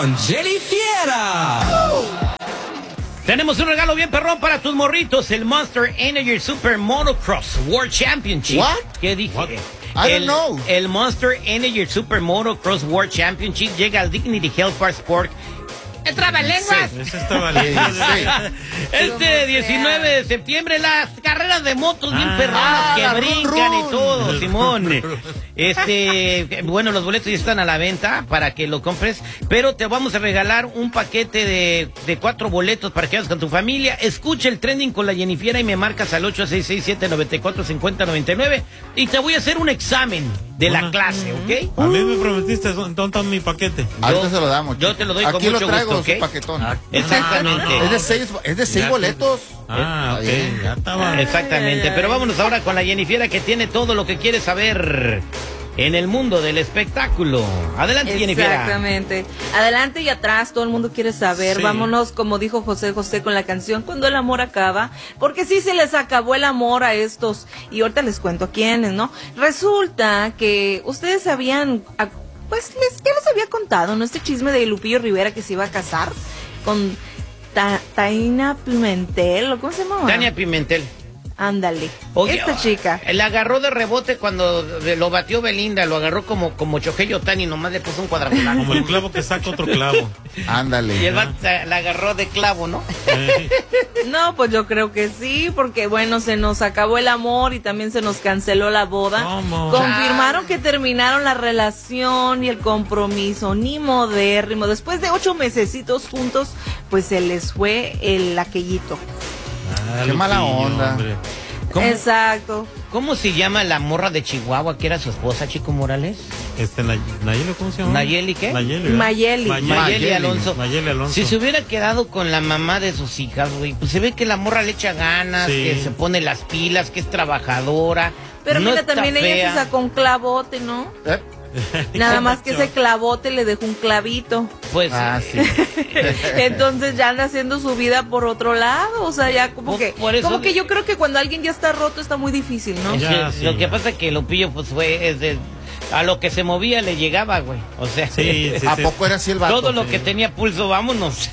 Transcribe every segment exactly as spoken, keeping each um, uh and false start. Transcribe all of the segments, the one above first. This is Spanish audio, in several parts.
con Jenny Fiera. Tenemos un regalo bien perrón para tus morritos, el Monster Energy Super Motocross World Championship. What? ¿Qué dije? What? I el, don't know. El Monster Energy Super Motocross World Championship llega al Dignity Health Park Sport. ¡Es trabalenguas! Sí, eso es trabalenguas. Este diecinueve de septiembre, las carreras de motos bien Ah, perronas que run, brincan run. y todo, Simón. Este, bueno, los boletos ya están a la venta para que lo compres, pero te vamos a regalar un paquete de, de cuatro boletos para que vayas con tu familia. Escucha el trending con la Jennifiera y me marcas al ocho seis seis siete nueve cuatro cinco cero nueve nueve y te voy a hacer un examen de Una. la clase, ¿ok? A mí me prometiste, ¿dónde está mi paquete? Ahorita se lo damos. yo chico. te lo doy Aquí con mucho lo traigo, gusto, su ¿ok? paquetón. Ah, Exactamente. no, no, no. Es de seis, es de seis Ya, boletos. Ah, ok, Está bien. ya estaba. Exactamente, pero vámonos ahora con la Jennifiera que tiene todo lo que quieres saber en el mundo del espectáculo. Adelante, Jennifiera. Exactamente. Adelante y atrás, todo el mundo quiere saber. Sí. Vámonos, como dijo José José con la canción Cuando el amor acaba, porque sí se les acabó el amor a estos. Y ahorita les cuento a quiénes, ¿no? Resulta que ustedes sabían, pues les, ya les había contado, ¿no? Este chisme de Lupillo Rivera que se iba a casar con Ta- Taina Pimentel, ¿o cómo se llama? Tania Pimentel. Ándale. Oye, Esta chica. La agarró de rebote cuando lo batió Belinda, lo agarró como, como Choqueyo Tani, nomás le puso un cuadrangular. Como el clavo que saca otro clavo. Ándale. Y el vato la la agarró de clavo, ¿no? Eh, No, pues yo creo que sí, porque bueno, se nos acabó el amor y también se nos canceló la boda. ¿Cómo? Confirmaron que terminaron la relación y el compromiso, ni modérrimo. Después de ocho mesecitos juntos, pues se les fue el aquellito. ah, Qué mala Lupillo, onda. hombre. ¿Cómo? Exacto. ¿Cómo se llama la morra de Chihuahua que era su esposa, Chico Morales? Este, Nay- Nayeli, ¿cómo se llama? ¿Nayeli qué? Nayeli. ¿verdad? Mayeli. Mayeli Mayeli. Alonso. Mayeli Alonso. Si se hubiera quedado con la mamá de sus hijas, güey, pues se ve que la morra le echa ganas, Sí. que se pone las pilas, que es trabajadora. Pero no mira, está también ella fea. se sacó un clavote, ¿no? ¿Eh? Nada más que ese clavote le dejó un clavito. Pues Ah, sí. Entonces ya anda haciendo su vida por otro lado, o sea, ya como Por- que por eso- como que yo creo que cuando alguien ya está roto está muy difícil, ¿no? Es Ya, que sí, lo que ya. pasa es que Lupillo pues fue es de, a lo que se movía le llegaba, güey. O sea, Sí, sí, ¿A sí. poco era así el vato? todo lo sí. que tenía pulso, vámonos.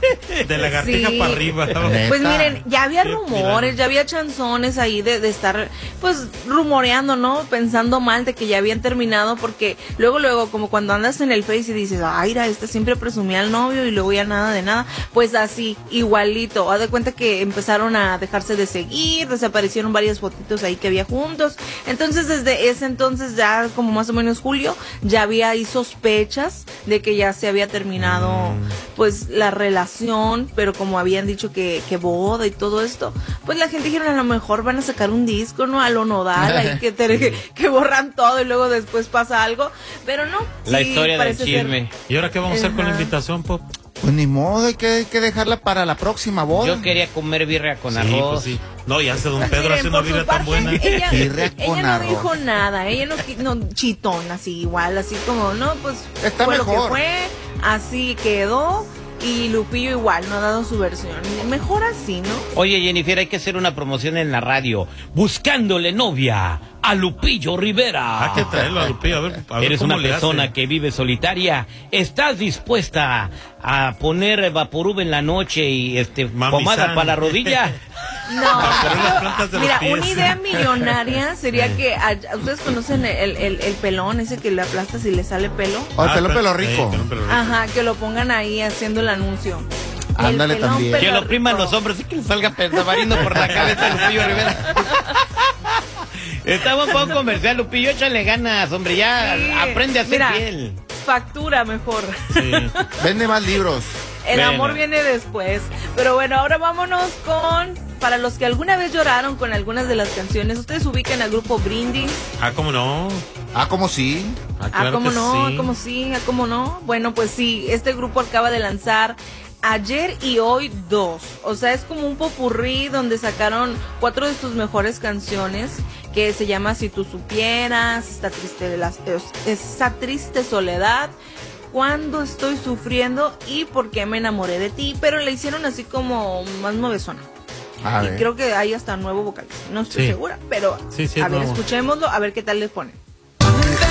De lagartija Sí. para arriba. Neta. Pues miren, ya había Qué rumores, tirano. ya había chanzones ahí de, de estar, pues, rumoreando, ¿no? Pensando mal de que ya habían terminado, porque luego, luego, como cuando andas en el Face y dices, ay, mira, este siempre presumía al novio y luego ya nada de nada, pues así, igualito. Haz de cuenta que empezaron a dejarse de seguir, desaparecieron varias fotitos ahí que había juntos. Entonces, desde ese entonces, ya como más o menos julio, ya había ahí sospechas de que ya se había terminado, Mm. pues, la relación, pero como habían dicho que, que boda y todo esto, pues la gente dijeron a lo mejor van a sacar un disco, ¿no? A lo nodal, ahí que, te- que, que borran todo y luego después pasa algo, pero no. La sí, historia del parece ser- chisme. ¿Y ahora qué vamos a hacer con la Ajá. invitación, Pop? Pues ni modo, hay que, hay que dejarla para la próxima boda. Yo quería comer birria con Sí, arroz. pues sí. No, ya hace don Pues Pedro miren, hace una por su birria tan parte, buena. Ella, Birria ella con no arroz. dijo nada, ella no, qui- no chitón, así igual, así como, no, pues Está fue lo que mejor. fue, así quedó, y Lupillo igual, no ha dado su versión. Mejor así, ¿no? Oye, Jennifer, hay que hacer una promoción en la radio. Buscándole novia a Lupillo Rivera. Hay que traerlo a Lupillo, a ver, a ver Eres cómo una le persona hace. que vive solitaria. ¿Estás dispuesta a poner vaporub en la noche y este Mami pomada san. para la rodilla? No, Para poner las plantas de los mira, pies. una idea millonaria sería que, a- ustedes conocen el, el, el pelón, ese que le aplastas y le sale pelo. O el Ah, pelo, pero- pelo sí, rico. pelo, pelo rico. Ajá, que lo pongan ahí haciendo el anuncio. El Ándale pelón también. pelo Que lo opriman rico. los hombres y que le salga tamarindo por la cabeza a Lupillo Rivera. Estaba un poco comercial, Lupillo, échale ganas, hombre, ya Sí, aprende a ser mira, fiel. Factura mejor. Sí. Vende más libros. El Bueno. amor viene después. Pero bueno, ahora vámonos con, para los que alguna vez lloraron con algunas de las canciones, ustedes ubican al grupo Brindis. Ah, ¿cómo no? Ah, como sí. Ah, Ah, claro cómo que no, sí. cómo sí, ah, cómo no. Bueno, pues sí, este grupo acaba de lanzar ayer y hoy dos. O sea, es como un popurrí donde sacaron cuatro de sus mejores canciones, que se llama Si tú supieras, esta triste, las- esa triste soledad, Cuando estoy sufriendo y Por qué me enamoré de ti, pero le hicieron así como más nuevezona. A Y ver. creo que hay hasta nuevo vocalista, no estoy Sí. segura, pero Sí, sí, a es ver, nuevo. escuchémoslo, a ver qué tal les pone.